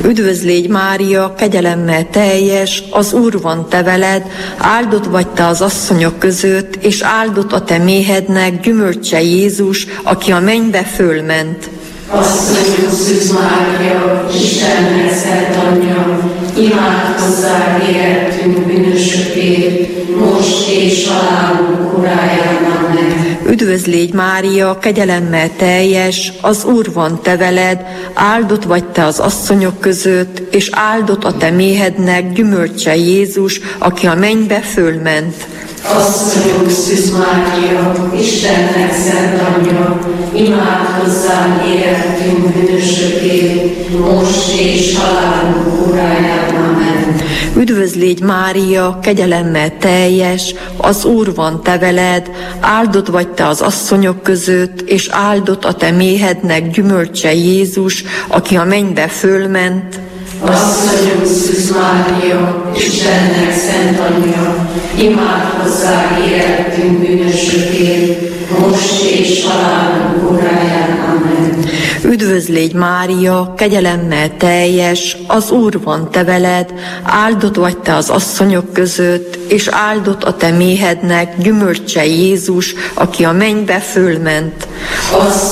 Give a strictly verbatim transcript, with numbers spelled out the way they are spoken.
Üdvözlégy Mária, kegyelemmel teljes, az Úr van te veled, áldott vagy te az asszonyok között, és áldott a te méhednek gyümölcse Jézus, aki a mennybe fölment. Asszonyunk Szűz Mária, Istennek szent anyja, imádkozzál értünk bűnösökért, most és halálunk óráján. Amen. Üdvözlégy Mária, kegyelemmel teljes, az Úr van te veled, áldott vagy te az asszonyok között, és áldott a te méhednek gyümölcse Jézus, aki a mennybe fölment. Asszonyunk Szűz Mária, Istennek szent anyja, imádkozzál értünk bűnösökért, most és halálunk óráján. Amen. Üdvözlégy Mária, kegyelemmel teljes, az Úr van te veled, áldott vagy te az asszonyok között, és áldott a te méhednek gyümölcse Jézus, aki a mennybe fölment. Asszonyunk Szűz Mária, Istennek szent anyja, imádkozzál értünk bűnösökért, most és halálunk óráján. Amen. Üdvözlégy Mária, kegyelemmel teljes, az Úr van te veled, áldott vagy te az asszonyok között, és áldott a te méhednek gyümölcse Jézus, aki a mennybe fölment.